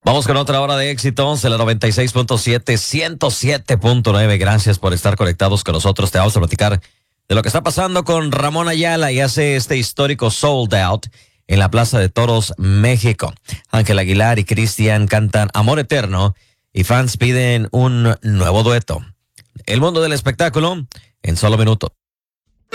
Vamos con otra hora de éxitos de la 96.7, 107.9. Gracias por estar conectados con nosotros. Te vamos a platicar de lo que está pasando con Ramón Ayala y hace este histórico Sold Out en la Plaza de Toros, México. Ángel Aguilar y Cristian cantan Amor Eterno y fans piden un nuevo dueto. El mundo del espectáculo en solo minutos.